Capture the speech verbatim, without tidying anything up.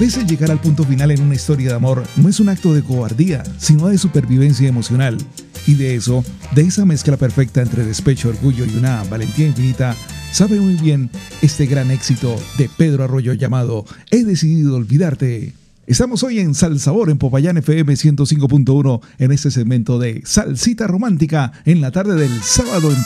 veces llegar al punto final en una historia de amor no es un acto de cobardía, sino de supervivencia emocional. Y de eso, de esa mezcla perfecta entre despecho, orgullo y una valentía infinita, sabe muy bien este gran éxito de Pedro Arroyo llamado He decidido olvidarte. Estamos hoy en Sal Sabor en Popayán F M ciento cinco punto uno en este segmento de Salsita Romántica en la tarde del sábado en